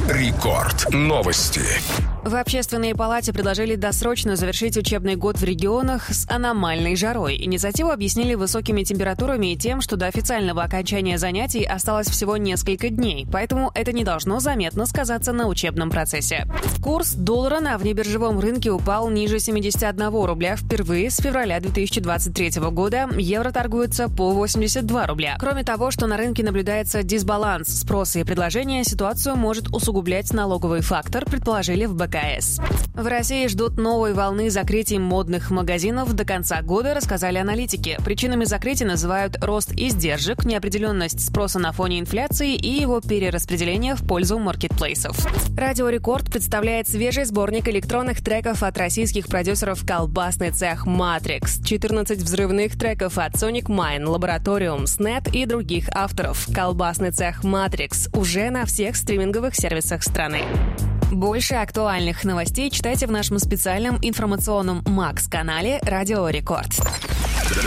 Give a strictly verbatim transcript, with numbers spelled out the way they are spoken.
Рекорд. Новости. В Общественной палате предложили досрочно завершить учебный год в регионах с аномальной жарой. Инициативу объяснили высокими температурами и тем, что до официального окончания занятий осталось всего несколько дней, поэтому это не должно заметно сказаться на учебном процессе. Курс доллара на внебиржевом рынке упал ниже семьдесят один рубля впервые с февраля две тысячи двадцать третьего года. Евро торгуется по восемьдесят два рубля. Кроме того, что на рынке наблюдается дисбаланс спроса и предложения, ситуацию может усугублять налоговый фактор, предположили в бэ ка эс. В России ждут новой волны закрытий модных магазинов до конца года, рассказали аналитики. Причинами закрытия называют рост издержек, неопределенность спроса на фоне инфляции и его перераспределение в пользу маркетплейсов. Радио Рекорд представляет свежий сборник электронных треков от российских продюсеров «Колбасный цех Matrix», четырнадцать взрывных треков от Sonic Mine, Laboratorium, снэт и других авторов. «Колбасный цех Matrix» уже на всех стриминговых сервисах страны. Больше актуальных новостей читайте в нашем специальном информационном Макс-канале «Радио Рекорд».